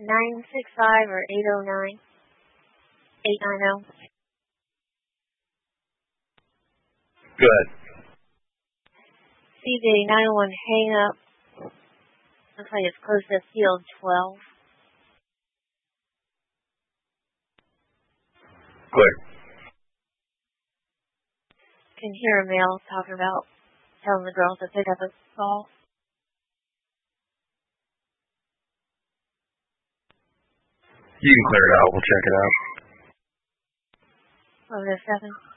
965 or 809? 890? Good. CJ 901 hang up. Looks like it's close to field 12. Clear. Can hear a male talking about telling the girls to pick up a ball. You can clear it out. We'll check it out. 7.